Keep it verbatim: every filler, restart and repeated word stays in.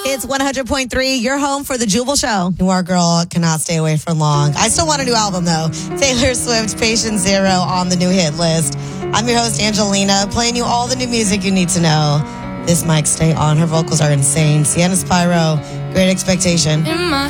It's one hundred point three, your home for the Jubal Show. Our girl cannot stay away for long. I still want a new album, though. Taylor Swift, Patient Zero on the new hit list. I'm your host, Angelina, playing you all the new music you need to know. This mic stay on. Her vocals are insane. Sienna Spyro, Great Expectation.